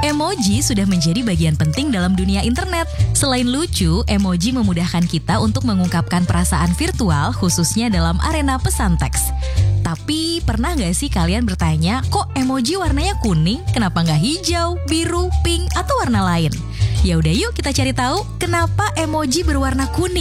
Emoji sudah menjadi bagian penting dalam dunia internet. Selain lucu, emoji memudahkan kita untuk mengungkapkan perasaan virtual khususnya dalam arena pesan teks. Tapi pernah nggak sih kalian bertanya, kok emoji warnanya kuning? Kenapa nggak hijau, biru, pink, atau warna lain? Ya udah yuk kita cari tahu kenapa emoji berwarna kuning.